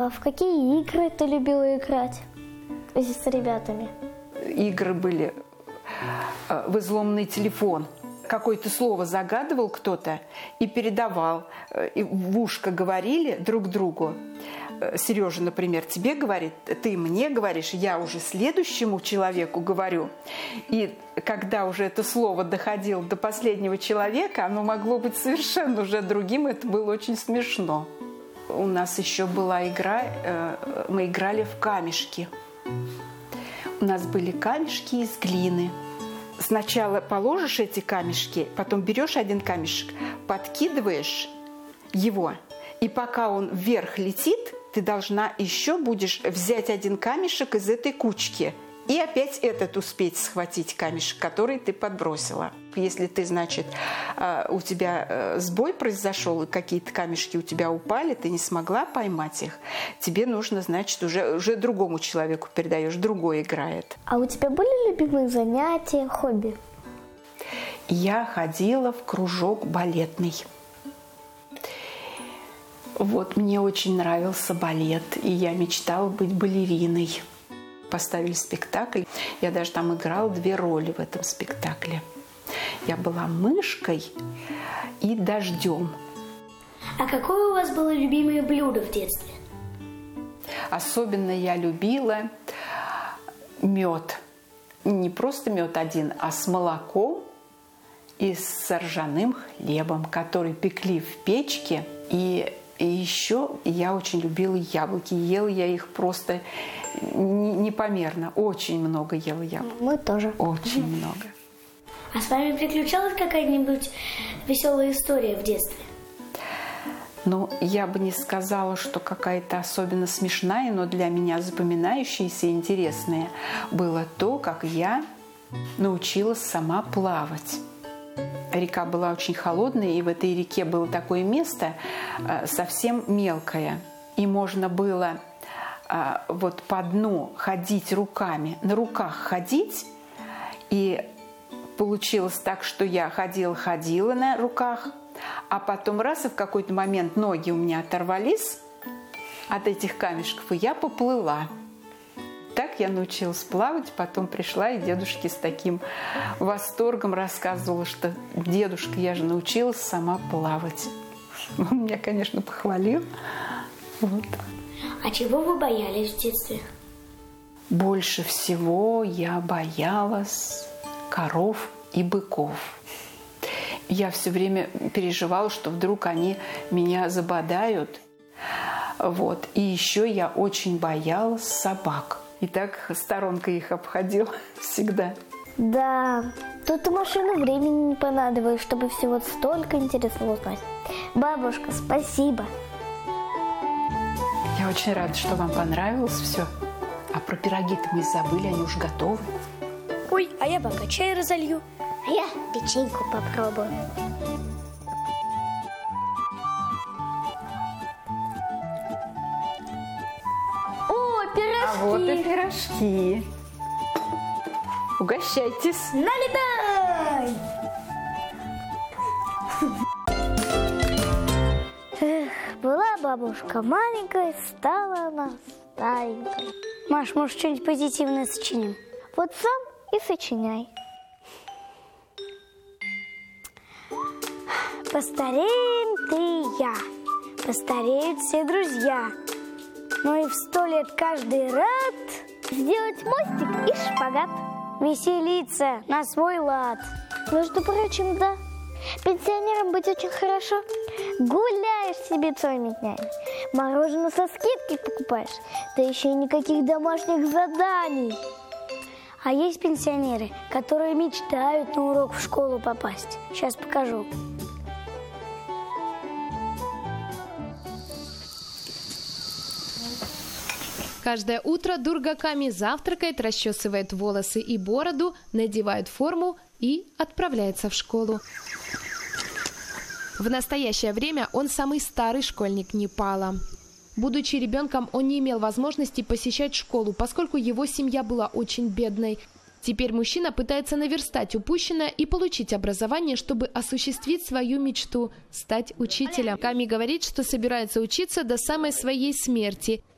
в какие игры ты любила играть с ребятами? Игры были в изломанный телефон. Какое-то слово загадывал кто-то и передавал. И в ушко говорили друг другу. Сережа, например, тебе говорит, ты мне говоришь, я уже следующему человеку говорю. И когда уже это слово доходило до последнего человека, оно могло быть совершенно уже другим, это было очень смешно. У нас еще была игра, мы играли в камешки. У нас были камешки из глины. Сначала положишь эти камешки, потом берешь один камешек, подкидываешь его, и пока он вверх летит, ты должна еще будешь взять один камешек из этой кучки и опять этот успеть схватить камешек, который ты подбросила. Если ты, значит, у тебя сбой произошел, и какие-то камешки у тебя упали, ты не смогла поймать их, тебе нужно, значит, уже другому человеку передаешь, другой играет. А у тебя были любимые занятия, хобби? Я ходила в кружок балетный. Вот мне очень нравился балет, и я мечтала быть балериной. Поставили спектакль, я даже там играла 2 роли в этом спектакле. Я была мышкой и дождем. А какое у вас было любимое блюдо в детстве? Особенно я любила мед. Не просто мед один, а с молоком и с ржаным хлебом, который пекли в печке. И еще я очень любила яблоки. Ела я их просто непомерно. Очень много ела яблок. Мы тоже. Очень много. А с вами приключалась какая-нибудь веселая история в детстве? Ну, я бы не сказала, что какая-то особенно смешная, но для меня запоминающаяся и интересная было то, как я научилась сама плавать. Река была очень холодная, и в этой реке было такое место совсем мелкое. И можно было вот по дну ходить руками, на руках ходить. И получилось так, что я ходила на руках, а потом раз, и в какой-то момент ноги у меня оторвались от этих камешков, и я поплыла. Так я научилась плавать, потом пришла, и дедушке с таким восторгом рассказывала, что дедушка, я же научилась сама плавать. Он меня, конечно, похвалил. Вот. А чего вы боялись в детстве? Больше всего я боялась коров и быков. Я все время переживала, что вдруг они меня забодают. Вот. И еще я очень боялась собак. И так сторонкой их обходила всегда. Да, тут и машину времени не понадобилось, чтобы всего столько интересного узнать. Бабушка, спасибо. Я очень рада, что вам понравилось все. А про пироги-то мы забыли, они уже готовы. Ой, а я пока чай разолью. А я печеньку попробую. О, пирожки! А вот и пирожки. Угощайтесь. Налетай! Эх, была бабушка маленькая, стала она старенькой. Маш, может, что-нибудь позитивное сочиним? Вот сам и сочиняй. Постареем ты и я, постареют все друзья. Ну и в 100 лет каждый рад сделать мостик и шпагат. Веселиться на свой лад. Между прочим, да, пенсионерам быть очень хорошо. Гуляешь себе целыми днями, мороженое со скидкой покупаешь, да еще и никаких домашних заданий. А есть пенсионеры, которые мечтают на урок в школу попасть. Сейчас покажу. Каждое утро Дурга Ками завтракает, расчесывает волосы и бороду, надевает форму и отправляется в школу. В настоящее время он самый старый школьник Непала. Будучи ребенком, он не имел возможности посещать школу, поскольку его семья была очень бедной. Теперь мужчина пытается наверстать упущенное и получить образование, чтобы осуществить свою мечту – стать учителем. Ками говорит, что собирается учиться до самой своей смерти